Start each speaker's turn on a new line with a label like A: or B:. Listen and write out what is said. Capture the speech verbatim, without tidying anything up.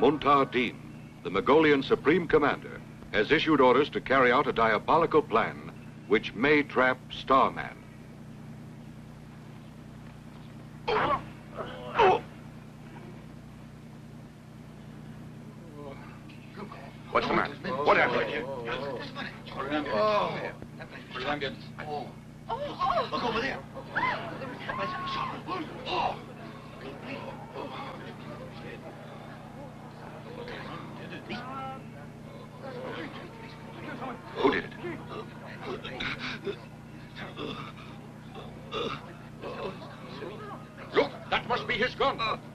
A: Muntar Deen, the Mongolian Supreme Commander, has issued orders to carry out a diabolical plan which may trap Starman.
B: What's the matter? What happened here?
C: Oh. Oh. Oh. Look over there. Oh.
B: Who did it? Look, that must be his gun.